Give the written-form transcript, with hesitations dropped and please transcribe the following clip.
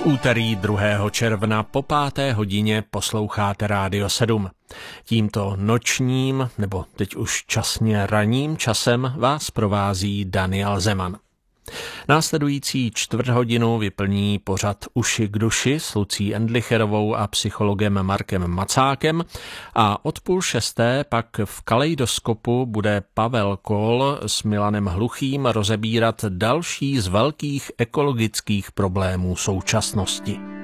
V úterý 2. června po 5. hodině posloucháte Rádio 7. Tímto nočním, nebo teď už časně ranním časem vás provází Daniel Zeman. Následující čtvrthodinu vyplní pořad Uši k duši s Lucí Endlicherovou a psychologem Markem Macákem a od 5:30 pak v Kaleidoskopu bude Pavel Kohl s Milanem Hluchým rozebírat další z velkých ekologických problémů současnosti.